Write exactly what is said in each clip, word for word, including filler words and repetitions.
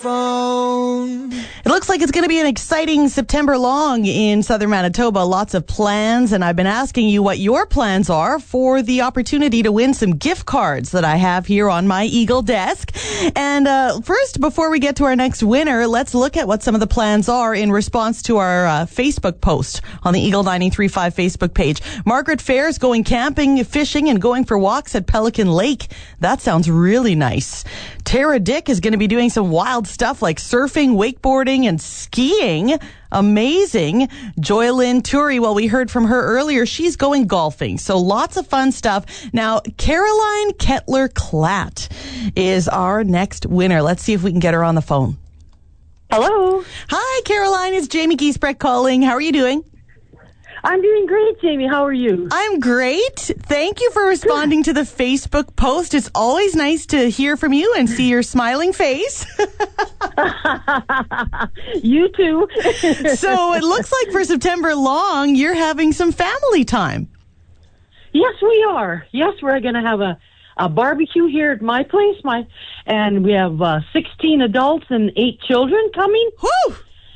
Phone. It looks like it's going to be an exciting September long in southern Manitoba. Lots of plans, and I've been asking you what your plans are for the opportunity to win some gift cards that I have here on my Eagle desk. And uh, first, before we get to our next winner, let's look at what some of the plans are in response to our uh, Facebook post on the Eagle ninety-three point five Facebook page. Margaret Fair's going camping, fishing, and going for walks at Pelican Lake. That sounds really nice. Tara Dick is going to be doing some wild stuff like surfing, wakeboarding, and skiing. Amazing. Joylyn Turi, well, we heard from her earlier. She's going golfing. So lots of fun stuff. Now, Caroline Kettler-Klatt is our next winner. Let's see if we can get her on the phone. Hello. Hi, Caroline. It's Jamie Giesbrecht calling. How are you doing? I'm doing great, Jamie. How are you? I'm great. Thank you for responding to the Facebook post. It's always nice to hear from you and see your smiling face. You too. So it looks like for September long, you're having some family time. Yes, we are. Yes, we're going to have a, a barbecue here at my place. My and we have uh, sixteen adults and eight children coming. Whew!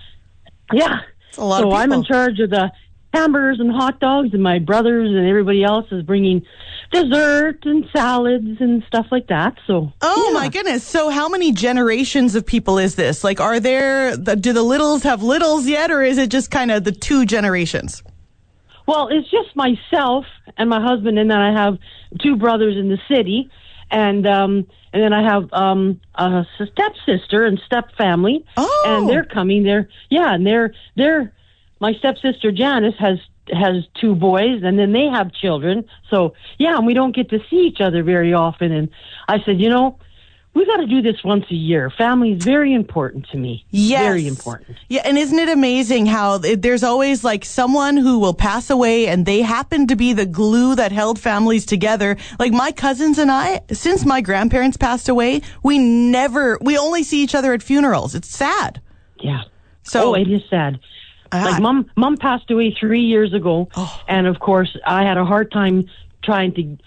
Yeah. That's a lot so of people. I'm in charge of the hamburgers and hot dogs, and my brothers and everybody else is bringing dessert and salads and stuff like that. So, oh yeah. My goodness! So, how many generations of people is this? Like, are there? Do the littles have littles yet, or is it just kind of the two generations? Well, it's just myself and my husband, and then I have two brothers in the city, and um, and then I have um, a stepsister and stepfamily, oh. and they're coming. They're yeah, and they're they're. My stepsister Janice has has two boys, and then they have children. So, yeah, and we don't get to see each other very often. And I said, you know, we got to do this once a year. Family is very important to me. Yes. Very important. Yeah, and isn't it amazing how it, there's always like someone who will pass away, and they happen to be the glue that held families together. Like my cousins and I, since my grandparents passed away, we never, we only see each other at funerals. It's sad. Yeah. So, oh, it is sad. Ah. Like mom, mom passed away three years ago, oh. and of course I had a hard time trying to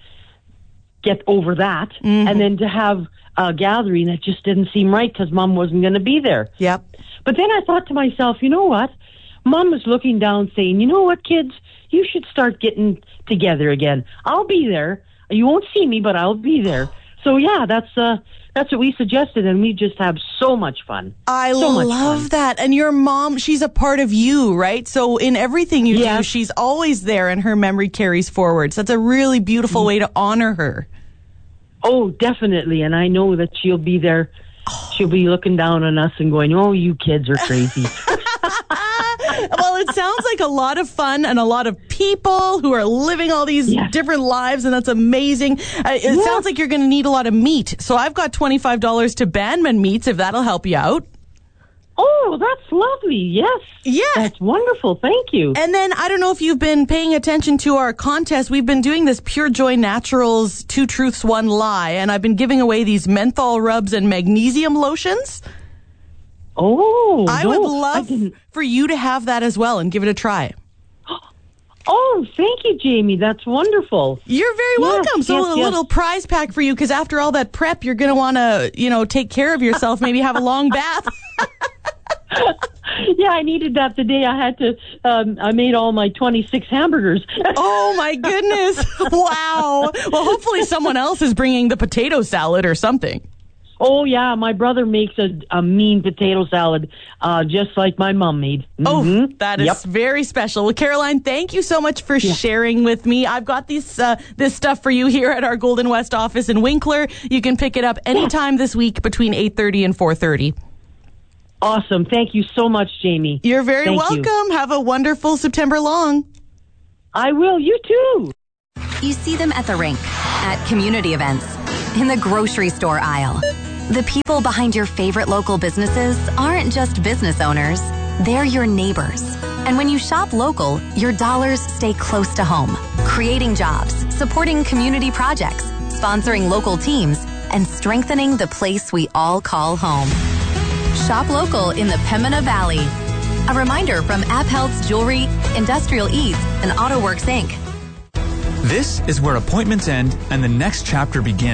get over that, mm-hmm. and then to have a gathering that just didn't seem right because mom wasn't going to be there. Yep. But then I thought to myself, you know what? Mom was looking down, saying, "You know what, kids? You should start getting together again. I'll be there. You won't see me, but I'll be there." So yeah, that's uh. That's what we suggested, and we just have so much fun. I so much love fun. that. And your mom, she's a part of you, right? So in everything you yes. do, she's always there, and her memory carries forward. So that's a really beautiful way to honor her. Oh, definitely. And I know that she'll be there. Oh. She'll be looking down on us and going, "Oh, you kids are crazy." Well, it sounds like a lot of fun and a lot of people who are living all these yes. different lives, and that's amazing. Uh, it yes. sounds like you're going to need a lot of meat. So I've got twenty-five dollars to Bandman Meats, if that'll help you out. Oh, that's lovely. Yes. Yeah. That's wonderful. Thank you. And then, I don't know if you've been paying attention to our contest. We've been doing this Pure Joy Naturals Two Truths, One Lie, and I've been giving away these menthol rubs and magnesium lotions. Oh, I no, would love I for you to have that as well and give it a try. Oh, thank you, Jamie. That's wonderful. You're very yes, welcome. So yes, a yes. little prize pack for you, because after all that prep, you're going to want to, you know, take care of yourself, maybe have a long bath. Yeah, I needed that the day I had to, um, I made all my twenty-six hamburgers. Oh, my goodness. Wow. Well, hopefully someone else is bringing the potato salad or something. Oh, yeah, my brother makes a, a mean potato salad, uh, just like my mom made. Mm-hmm. Oh, that is yep. very special. Well, Caroline, thank you so much for yeah. sharing with me. I've got this, uh, this stuff for you here at our Golden West office in Winkler. You can pick it up anytime yeah. this week between eight thirty and four thirty. Awesome. Thank you so much, Jamie. You're very Thank welcome. You. Have a wonderful September long. I will. You too. You see them at the rink, at community events, in the grocery store aisle. The people behind your favorite local businesses aren't just business owners, they're your neighbors. And when you shop local, your dollars stay close to home, creating jobs, supporting community projects, sponsoring local teams, and strengthening the place we all call home. Shop local in the Pembina Valley. A reminder from AppHealth's Jewelry, Industrial Ease, and AutoWorks Incorporated. This is where appointments end and the next chapter begins.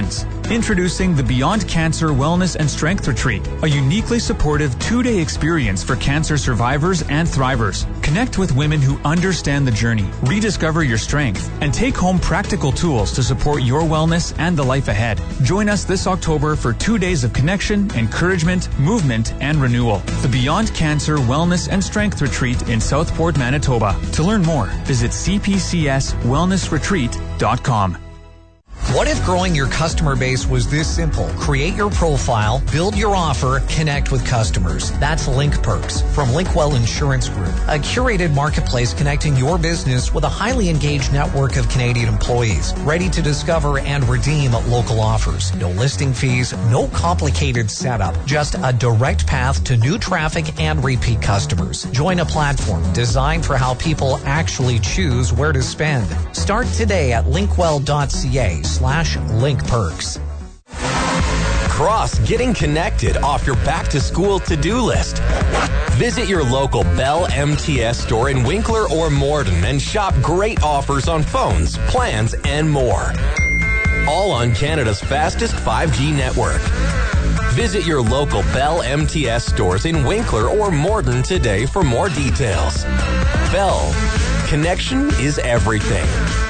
Introducing the Beyond Cancer Wellness and Strength Retreat, a uniquely supportive two-day experience for cancer survivors and thrivers. Connect with women who understand the journey, rediscover your strength, and take home practical tools to support your wellness and the life ahead. Join us this October for two days of connection, encouragement, movement, and renewal. The Beyond Cancer Wellness and Strength Retreat in Southport, Manitoba. To learn more, visit c p c s wellness retreat dot com. What if growing your customer base was this simple? Create your profile, build your offer, connect with customers. That's Link Perks from Linkwell Insurance Group, a curated marketplace connecting your business with a highly engaged network of Canadian employees, ready to discover and redeem local offers. No listing fees, no complicated setup, just a direct path to new traffic and repeat customers. Join a platform designed for how people actually choose where to spend. Start today at linkwell dot c a slash link perks. Cross getting connected off your back-to-school to-do list. Visit your local Bell M T S store in Winkler or Morden and shop great offers on phones, plans, and more. All on Canada's fastest five G network. Visit your local Bell M T S stores in Winkler or Morden today for more details. Bell, connection is everything.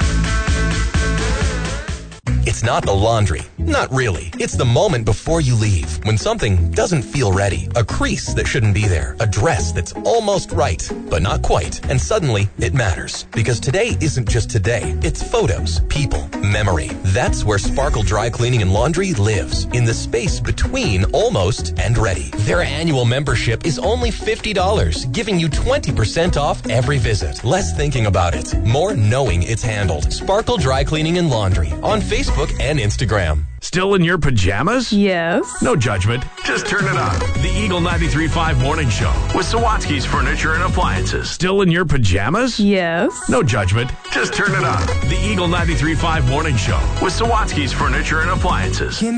It's not the laundry. Not really. It's the moment before you leave, when something doesn't feel ready. A crease that shouldn't be there. A dress that's almost right, but not quite. And suddenly, it matters. Because today isn't just today. It's photos, people, memory. That's where Sparkle Dry Cleaning and Laundry lives. In the space between almost and ready. Their annual membership is only fifty dollars, giving you twenty percent off every visit. Less thinking about it, more knowing it's handled. Sparkle Dry Cleaning and Laundry on Facebook and Instagram. Still in your pajamas? Yes. No judgment. Just turn it on. The Eagle ninety-three point five Morning Show with Sawatsky's Furniture and Appliances. Still in your pajamas? Yes. No judgment. Just turn it on. The Eagle ninety-three point five Morning Show with Sawatsky's Furniture and Appliances.